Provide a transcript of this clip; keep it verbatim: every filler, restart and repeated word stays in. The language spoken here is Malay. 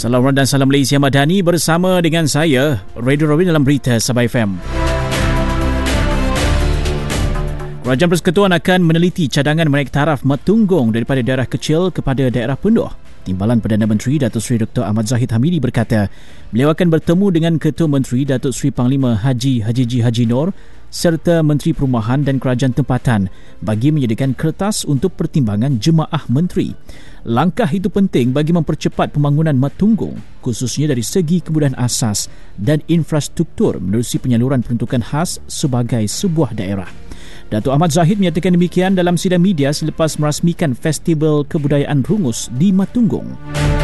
Salam dan salam Malaysia Madani bersama dengan saya, Radio Robin dalam Berita Sabah F M. Kerajaan Persekutuan akan meneliti cadangan menaik taraf mat tunggung daripada daerah kecil kepada daerah penuh. Timbalan Perdana Menteri Datuk Seri Doktor Ahmad Zahid Hamidi berkata, beliau akan bertemu dengan Ketua Menteri Datuk Seri Panglima Haji Haji G. Haji Noor serta Menteri Perumahan dan Kerajaan Tempatan bagi menyediakan kertas untuk pertimbangan jemaah menteri. Langkah itu penting bagi mempercepat pembangunan mat tunggung, khususnya dari segi kemudahan asas dan infrastruktur menerusi penyaluran peruntukan khas sebagai sebuah daerah. Datuk Ahmad Zahid menyatakan demikian dalam sidang media selepas merasmikan Festival Kebudayaan Rungus di Mat Tunggung.